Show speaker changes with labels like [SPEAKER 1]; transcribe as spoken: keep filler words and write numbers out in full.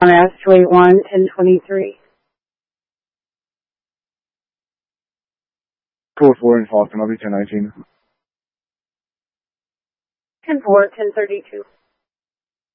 [SPEAKER 1] On ask two eight one, ten twenty-three.
[SPEAKER 2] Code four in Falcon, I'll be ten nineteen.
[SPEAKER 1] ten four, ten thirty-two.